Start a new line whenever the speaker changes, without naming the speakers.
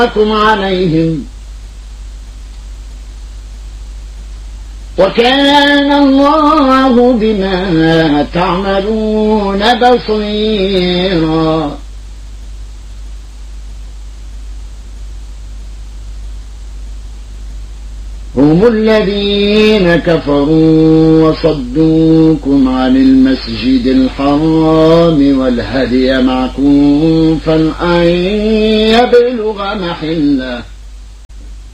عليهم وكان الله بما تعملون بصيرا. هم الذين كفروا وصدوكم عن المسجد الحرام والهدي معكوفا أن يبلغ محله